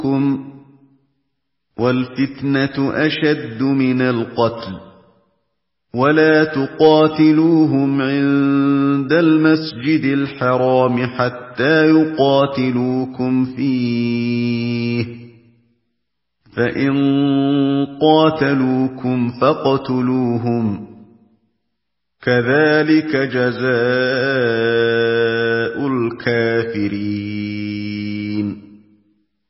وَالْفِتْنَةُ أَشَدُّ مِنَ الْقَتْلِ وَلَا تُقَاتِلُوهُمْ عِندَ الْمَسْجِدِ الْحَرَامِ حَتَّىٰ يُقَاتِلُوكُمْ فِيهِ ۖ فَإِن قَاتَلُوكُمْ فَاقْتُلُوهُمْ ۗ كَذَٰلِكَ جَزَاءُ الْكَافِرِينَ.